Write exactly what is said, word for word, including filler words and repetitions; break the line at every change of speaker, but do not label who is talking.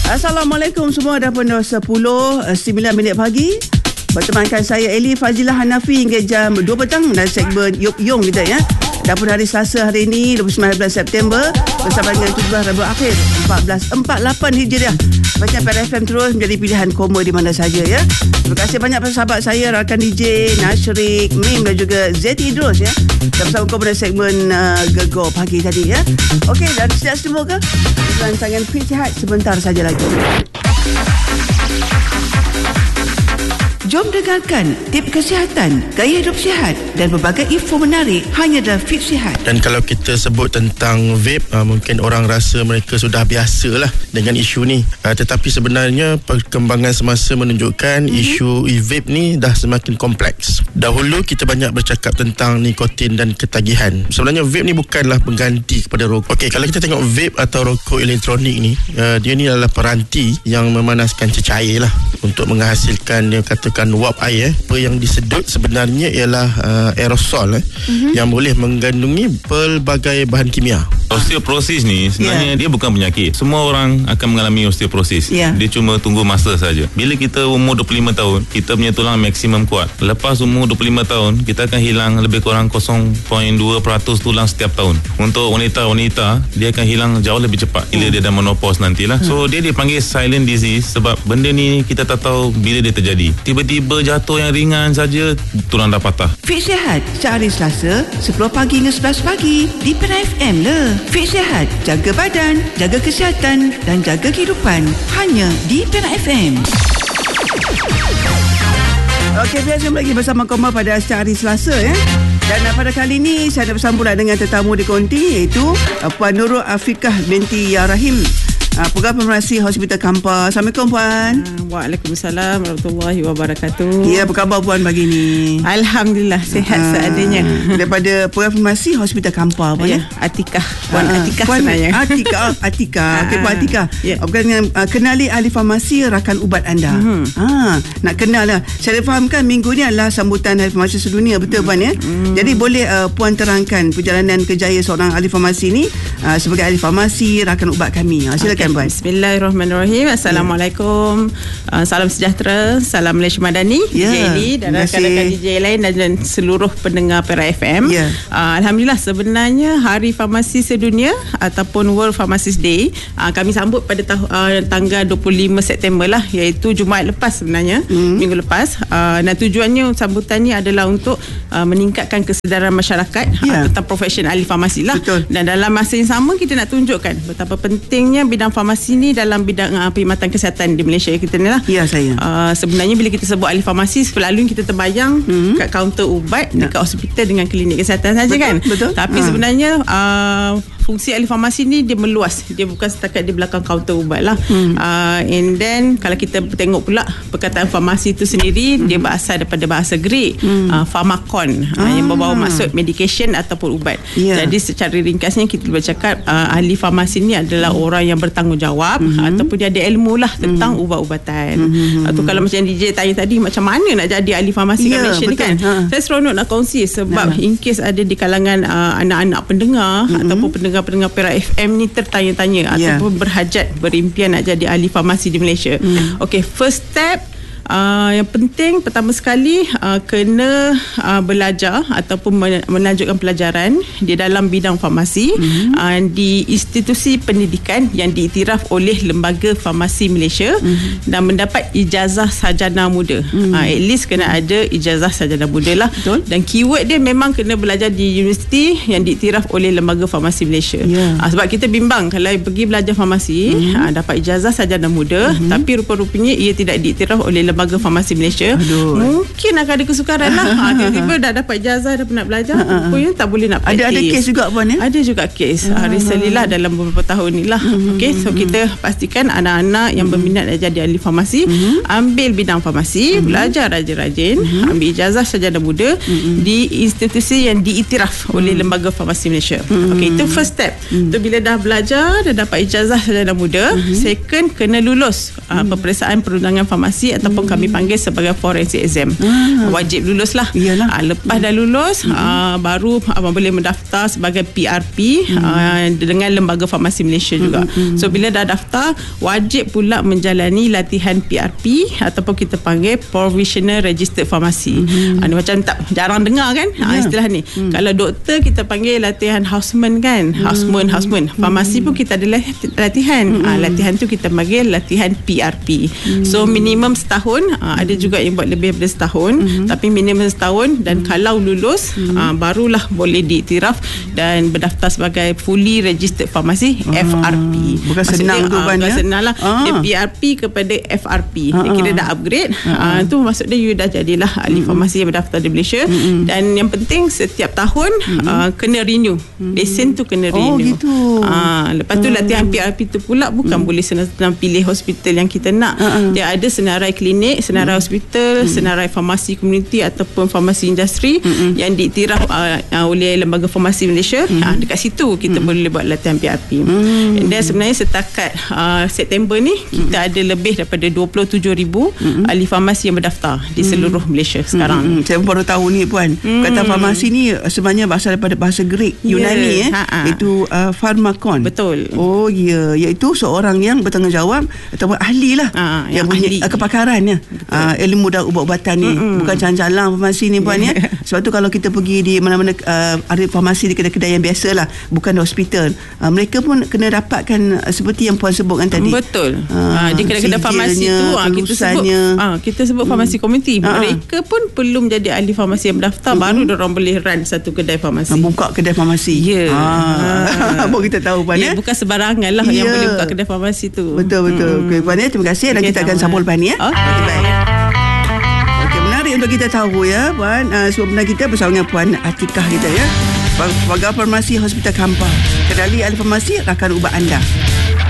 Assalamualaikum semua. Dah pun sepuluh sembilan minit pagi. Bertemankan saya Eli Fazilah Hanafi hingga jam dua petang dan segmen Yop Yong kita ya. Dah pun hari Selasa hari ini dua puluh sembilan September bersama dengan tujuh belas Rabiul Akhir empat belas empat puluh lapan Hijriah. Baca P R F M terus menjadi pilihan koma di mana saja ya. Terima kasih banyak kepada sahabat saya, rakan D J Nashrik, Mim dan juga Z Idros ya. Bersama kau pada segmen uh, Gegar pagi tadi ya. Okey, dan siap semua ke? Rancangan Fit Sihat sebentar saja lagi. Jom dengarkan tip kesihatan, gaya hidup sihat dan berbagai info menarik hanya dalam Fit Sihat.
Dan kalau kita sebut tentang vape, uh, mungkin orang rasa mereka sudah biasa lah dengan isu ni. Uh, tetapi sebenarnya perkembangan semasa menunjukkan mm-hmm. isu vape ni dah semakin kompleks. Dahulu kita banyak bercakap tentang nikotin dan ketagihan. Sebenarnya vape ni bukanlah pengganti kepada rokok. Okey, kalau kita tengok vape atau rokok elektronik ni, uh, dia ni adalah peranti yang memanaskan cecair lah untuk menghasilkan dia katakan wap air. Apa yang disedut sebenarnya ialah uh, aerosol eh, mm-hmm. yang boleh mengandungi pelbagai bahan kimia.
Osteoporosis ni sebenarnya yeah. dia bukan penyakit. Semua orang akan mengalami osteoporosis. Yeah. Dia cuma tunggu masa saja. Bila kita umur dua puluh lima tahun, kita punya tulang maksimum kuat. Lepas umur dua puluh lima tahun, kita akan hilang lebih kurang kosong perpuluhan dua peratus tulang setiap tahun. Untuk wanita-wanita, dia akan hilang jauh lebih cepat bila mm. dia dah menopause nantilah. Mm. So dia dipanggil silent disease sebab benda ni kita tak tahu bila dia terjadi. Tiba-tiba jatuh yang ringan saja, tulang dah patah.
Fit Sihat sehari Selasa sepuluh pagi hingga sebelas pagi di P R F M le. Fit Sihat, jaga badan, jaga kesihatan dan jaga kehidupan hanya di P R F M. Okey, biasa lagi bersama Koma pada setiap hari Selasa ya. Dan pada kali ini saya nak bersambung dengan tetamu di konti iaitu Puan Nurul Afiqah binti Ya Rahim, Pegawai Pemerhati Hospital Kampar. Assalamualaikum Puan.
Waalaikumsalam warahmatullahi wabarakatuh.
Ya, apa khabar Puan pagi ni?
Alhamdulillah sihat uh, seadanya.
Daripada Pegawai Pemerhati Hospital Kampar Puan ya.
Atikah. Puan uh, Atikah
Puan
sebenarnya.
Atikah, Atikah. Okey Puan Atikah. Yeah. Bukan dengan uh, kenali ahli farmasi rakan ubat anda. Mm-hmm. Ha, nak kenal lah. Saya fahamkan minggu ni adalah sambutan Hari Farmasi Sedunia, betul mm-hmm. Puan ya? Mm-hmm. Jadi boleh uh, Puan terangkan perjalanan kerjaya seorang ahli farmasi ni uh, sebagai ahli farmasi rakan ubat kami. Ha, silakan okay. Puan.
Bismillahirrahmanirrahim. Assalamualaikum. Uh, salam sejahtera. Salam Malaysia Madani.
Yeah.
D J Eli dan rakan-rakan D J lain dan, dan seluruh pendengar P R F M. Yeah. Uh, Alhamdulillah, sebenarnya Hari Farmasi Sedunia ataupun World Pharmacist Day uh, kami sambut pada tahu, uh, tanggal dua puluh lima September lah, iaitu Jumaat lepas sebenarnya, mm. minggu lepas. Uh, dan tujuannya sambutan ni adalah untuk uh, meningkatkan kesedaran masyarakat yeah. uh, tentang profesion ahli farmasi lah. Betul. Dan dalam masa yang sama kita nak tunjukkan betapa pentingnya bidang farmasi ni dalam bidang uh, perkhidmatan kesihatan di Malaysia kita ni lah.
Ya saya. Uh,
sebenarnya bila kita sebut ahli farmasi, selalu kita terbayang mm-hmm. kat kaunter ubat ya. Dekat hospital dengan klinik kesihatan saja kan.
Betul.
Tapi uh. sebenarnya uh, fungsi ahli farmasi ni dia meluas. Dia bukan setakat di belakang kaunter ubat lah. Mm. Uh, and then kalau kita tengok pula perkataan farmasi itu sendiri, mm. dia berasal daripada bahasa Greek, mm. uh, pharmakon, ah. uh, yang berbawa maksud medication ataupun ubat. Yeah. Jadi secara ringkasnya kita boleh cakap uh, ahli farmasi ni adalah mm. orang yang bertanggungjawab mm-hmm. ataupun dia ada ilmu lah tentang mm. ubat-ubatan. Mm-hmm. Atau kalau macam D J tanya tadi, macam mana nak jadi ahli farmasi yeah, kat Malaysia ni kan? Ha. Saya seronok nak kongsi sebab nah. in case ada di kalangan uh, anak-anak pendengar mm-hmm. ataupun pendengar-pendengar P R F M ni tertanya-tanya yeah. ataupun berhajat, berimpian nak jadi ahli farmasi di Malaysia. Mm. Okay, first step Uh, yang penting pertama sekali uh, kena uh, belajar ataupun melanjutkan pelajaran di dalam bidang farmasi mm-hmm. uh, di institusi pendidikan yang diiktiraf oleh Lembaga Farmasi Malaysia mm-hmm. dan mendapat ijazah sarjana muda. Mm-hmm. uh, at least kena ada ijazah sarjana muda lah. Betul. Dan keyword dia memang kena belajar di universiti yang diiktiraf oleh Lembaga Farmasi Malaysia. Yeah. uh, sebab kita bimbang kalau pergi belajar farmasi mm-hmm. uh, dapat ijazah sarjana muda mm-hmm. tapi rupa-rupanya ia tidak diiktiraf oleh Lembaga Farmasi Malaysia. Aduh. Mungkin akan ada kesukaran lah. ha, tiba-tiba dah dapat ijazah, dah pernah belajar, rupanya tak boleh nak praktis.
Ada ada kes juga Puan ya?
Ada juga kes. Uh-huh. Ha, recently lah dalam beberapa tahun ni lah. Uh-huh. Okay, so kita pastikan anak-anak yang berminat nak jadi ahli farmasi, uh-huh. ambil bidang farmasi, uh-huh. belajar rajin-rajin, uh-huh. ambil ijazah sarjana muda uh-huh. di institusi yang diiktiraf uh-huh. oleh Lembaga Farmasi Malaysia. Uh-huh. Okay, itu first step. Uh-huh. Tu bila dah belajar, dah dapat ijazah sarjana muda, uh-huh. second kena lulus uh, peperiksaan perundangan farmasi ataupun kami panggil sebagai forensic exam. Ah. Wajib lulus lah.
Iyalah.
Uh, lepas dah lulus, mm-hmm. uh, baru abang boleh mendaftar sebagai P R P mm-hmm. uh, dengan Lembaga Farmasi Malaysia juga. Mm-hmm. So bila dah daftar, wajib pula menjalani latihan P R P ataupun kita panggil Provisional Registered Pharmacy. Mm-hmm. Uh, macam tak jarang dengar kan yeah. uh, istilah ni. Mm. Kalau doktor kita panggil latihan houseman kan. Mm. Houseman, houseman. Farmasi mm. pun kita ada latihan. Mm. Uh, latihan tu kita panggil latihan P R P. Mm. So minimum setahun, uh, ada juga yang buat lebih daripada setahun, mm. tapi minimum setahun dan mm. kalau lulus mm. uh, barulah boleh diiktiraf dan berdaftar sebagai fully registered pharmacy uh, F R P.
Bukan senang tu
uh,
kan ya.
Bukan senang lah. Uh. Dia P R P kepada F R P. Uh, dia kira dah upgrade. Uh, uh. Tu maksud dia you dah jadilah ahli mm. farmasi yang berdaftar di Malaysia. Mm. Dan yang penting setiap tahun mm. uh, kena renew. Mm. Lesen tu kena renew.
Oh gitu.
Uh, lepas tu uh. latihan P R P tu pula bukan mm. boleh senang-senang pilih hospital yang kita nak. Uh. Dia ada senarai klinik, senarai mm. hospital, mm. senarai farmasi komuniti ataupun farmasi industri mm. yang diiktiraf uh, uh, oleh Lembaga Farmasi Malaysia. Mm. Uh, dekat situ kita mm. boleh buat latihan P R P. Mm. Dan sebenarnya setakat uh, September ni kita mm. ada lebih daripada dua puluh tujuh ribu mm. ahli farmasi yang berdaftar di seluruh mm. Malaysia sekarang.
Mm. Saya pun baru tahu ni puan. Mm. Kata farmasi ni sebenarnya berasal daripada bahasa Greek Yunani yeah. eh Ha-ha. Itu uh, pharmakon.
Betul.
Oh ya, yeah. Iaitu seorang yang bertanggungjawab ataupun ahli lah. Ha, yang, yang punya ahli. Uh, kepakaran ya. Uh, ilmu dan ubat-ubatan ni. Mm-mm. Bukan jalan-jalan farmasi ni puan yeah. ya. Sebab tu kalau kita pergi di mana-mana uh, ada farmasi di kedai-kedai yang biasa lah, bukan di hospital, uh, mereka pun kena dapatkan uh, seperti yang puan sebutkan tadi.
Betul. Uh, di kedai-kedai farmasi tu uh, kita sebut uh, kita sebut farmasi hmm. komuniti. Mereka pun perlu menjadi ahli farmasi yang berdaftar hmm. baru diorang boleh run satu kedai farmasi.
Uh, buka kedai farmasi.
Ya. Yeah.
Ah. Baru kita tahu puan ya.
Bukan sebarangan lah yeah. yang boleh buka kedai farmasi tu.
Betul betul. Hmm. Okay, puan ya, terima kasih dan okay, kita akan sambung lepas ni ya. Okay. Okay, baik. Okey, menarik untuk kita tahu ya puan. Uh, sebab benar kita bersama dengan Puan Atikah kita ya. Sebagai farmasi Hospital Kampar. Kendali ahli farmasi rakan ubat anda.